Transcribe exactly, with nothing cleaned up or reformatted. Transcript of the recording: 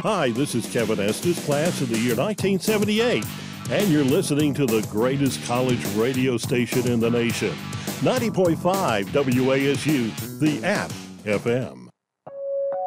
Hi, this is Kevin Estes, class of the year nineteen seventy-eight, and you're listening to the greatest college radio station in the nation, ninety point five W A S U, the App F M.